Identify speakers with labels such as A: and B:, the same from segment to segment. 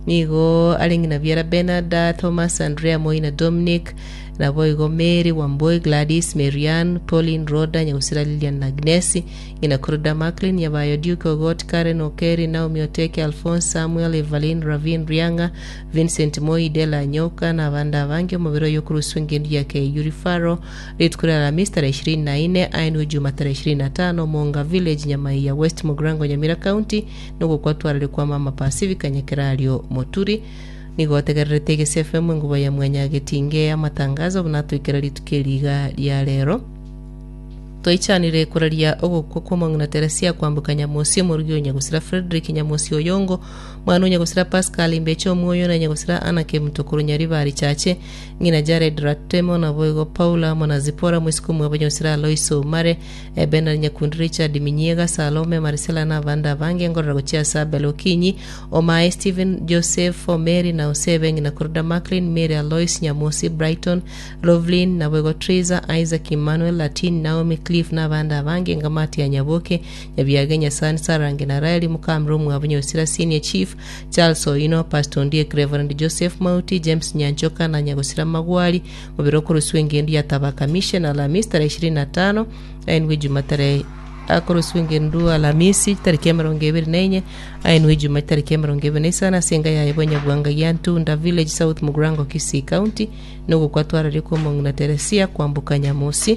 A: Nigo alingina Viera Bernard, Thomas, Andrea Moina, Dominic na boigo Mary Wamboi, Gladys, Marianne, Pauline, Rhoda, Nyagusira Lilian na Agnesi, ina Kuruda Macklin, Yabayo Duke, Ogot, Karen Okeri, Naomi Oteke, Alphonse, Samuel, Evelyn, Ravin, Rianga, Vincent Moi, Dela Nyoka na Vanda Vange, Mabiro Yokuru Swingendi yake Yuri Faro, Litkura Alhamisi tarehe 24, Ainu Juma tarehe 25, Monga Village Nyamai ya West Mugrango Nyamira County, nuko kwa tuwa alikuwa Mama Pacifica Nyakirario Moturi. Nigotegererete GSFM nguba ya mwanya getinge amatangazo bunatwikira litukiriga lya lero toichanire kuraria ogukwo komanguna Teresia kwambuka Nyamusi mu rugyo Nyagusira Frederick Nyamusi Oyongo mwana Nyagusira Pascal Imbecho Mwoyo na Nyagusira Anake Mutokuru Nyaribari Chache ngina Jared Ratemo na Boygo Paula Monazipora mwisiku mwa Nyagusira Loiso Mare Bernard Nyakundi Richard Minyiega Salome Marcela na Vanda Vange ngorra gochia Sabelo Kinyi Omae Steven Joseph Mary na Osebe ngina Kuruda Macklin Mary Alois Nyamusi Brighton Lovelyn na Boygo Triza Isaac Emmanuel Latin Naomi Cliff na Vanda Vange ngamati ya Nyaboke Nyabiagenya Sansa Rangi na Raeli Mukamrumu Nyagusira Senior Chief Charles Oino Pastor Ndie Reverend Joseph Mauti James Nyanchoka na Nyagusira Magwali mubiroko ruswengendi ya Tabaka Mission Alhamisi tarehe 25 ayenwe Jumatare akoroswengendu Alhamisi tariki 24 ayenwe Jumatare tariki 24 senga ya Yebonya Bwanga Yantunda Village South Mugrango Kisii County nuko kwatwara riko Monguna Teresia kwambuka Nyamusi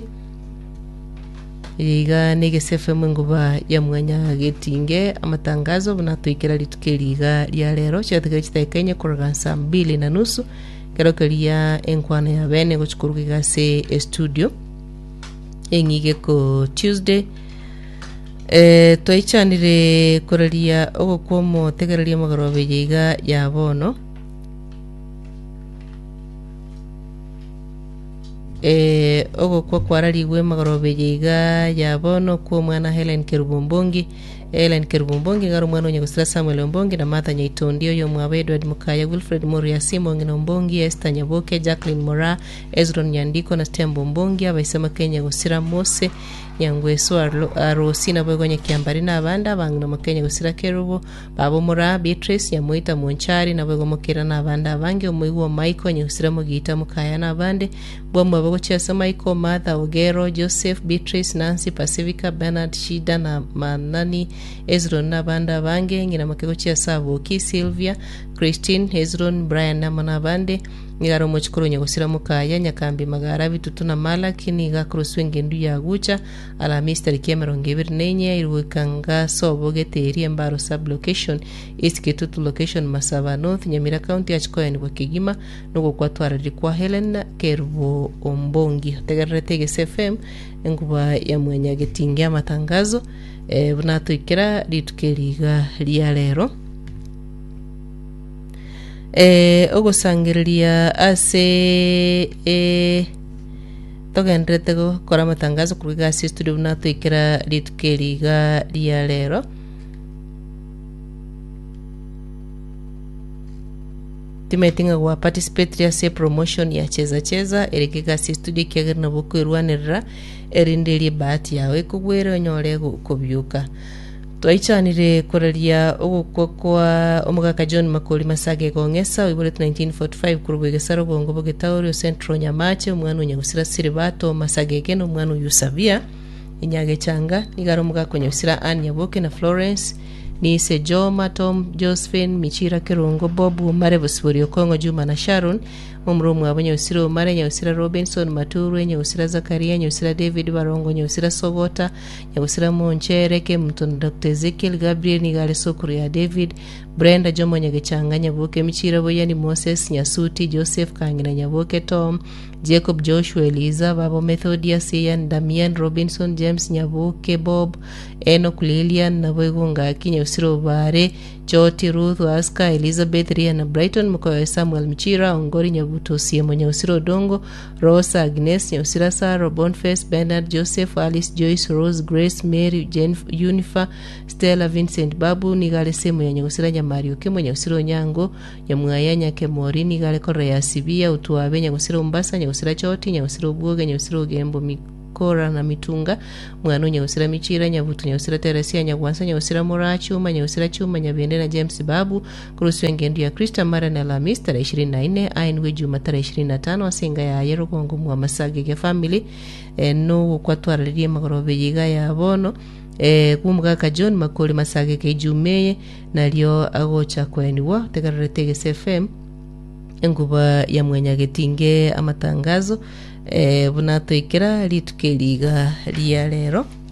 A: iga NGSFM nguba ya mwanya getinge amatangazo bunatwikira litukiriga lya lero cyategeka kitaikanye kuraga saa 2:30 kerokeria enkwana ya bene gochukurukiga se studio engige ko Tuesday toichanire kuraria ogokwomo tegereria magarobe yiga ya bono ogo kwa kwararigwe magarobe yiga ya bono kwa mwana Helen Kerubumbongi ngaro mwana Nyagusira Samuel Mbongi na Martha Nyaitondio yo mwa Edward Mukaya Wilfred Moria Simongi na Mbongi Esther Nyaboke Jacqueline Mora Ezron Nyandiko na Stembo Mbongi abaisema Kenya Gusira Mose Nyangweso Arosina Bwegonye Kiambari na abanda bangina Mukenya Gusira Kerubo Babo Mora Beatrice Nyamuita Monchari na Bwego Mukira na abanda bange umuiwo Michael Nyagusira Mugita Mukaya na abande bwamwe bagochesa Michael Martha Ogero Joseph Beatrice Nancy Pacifica Bernard Shida na Manani Ezron na banda bange ngina makego chia sabo ki Sylvia Christine Ezron Brian na manabande ngaro mochikoro Nyagusira Mukaya Nyakambi Magara bitutu na Malaki ni gakroswengendu ya gucha Alhamisi tariki 24 irwikanga sobo geteri Embaro sub location East Kitutu location Masaba North Nyamira County achikoyani kwa Kigima nuko kwatwara rikwa Helen Kerubo Ombongi tegerete GSFM nguba ya mwenya getingia matangazo bunatwikira litukeriga lya lero ogosangiriria ase togendrete gukora matangazo kuri gasi studio bunatwikira litukeriga lya lero timetinga wa participate ya se promotion ya cheza erikega si studio kyagira na boko irwanirira erindiri bahati yawe kugwera nyore kubyuka twaichanire koraria ogukwa omugaka John Makoli Masage gongesa wibore 1945 kurubege saro bongo bogetauro Central Nyamache umwana Nyagusira Siribato Masage geno umwana Yusavia inyage changa nigaro mugaka Nyagusira Anne Nyaboke na Florence ni Sejoma Tom Josephine Michira Kerongo Bobu Mare Bosforio Kongo Juma na Sharon umrumu Nyagusira Mare Nyagusira Robinson Maturu Nyagusira Zakaria Nyagusira David Barongo Nyagusira Sogota Nyagusira Monchereke Mton Dr. Ezekiel Gabriel Nigale Sokuru ya David Brenda Jomo Nyagechanga Nyaboke Michira Boyani Moses Nyasuti Joseph Kangina Nyaboke Tom Jacob Joshua Eliza Babo Methodius Ian Damian Robinson James Nyaboke Bob Enoch Lilian Nabwegunga Nyagusira Bare Choti Ruth Aska Elizabeth Riana Brighton Mukoya Samuel Michira Ongori Nyabuto Siemo Nyagusira Dongo Rosa Agnes Nyagusira Saro Boniface Bernard Joseph Alice Joyce Rose Grace Mary Jennifer Unifa Stella Vincent Babu Nigale Semo ya Nyagusira Nyamario Kemo Nyagusira Nyango Nyamwaya Nyake Mori Nigale Korea Sibia Utuabe Nyagusira Umbasa Nyagusira Choti Nyagusira Ubwoge Nyagusira Gembo Kora na Mitunga Mwanu Nyausira Michira Nyavutu Nyausira Teresia Nyagwansa Nyausira Morachuma Nyausira Chuma Nyabende na James Babu Kurusi Wengendu ya Krista Mara na Alhamisi tarehe 24 Ainwe Juma tarehe 25 Asinga ya Yero Kongo mwa Masage ya family no kwa twararie magorobe yiga ya bono kumugaka John Makoli Masage ke Jumeye nalio agocha kweniwa tegarete GSFM nguba ya mwenya getinge amatangazo bunato ikira litukeliga lya lero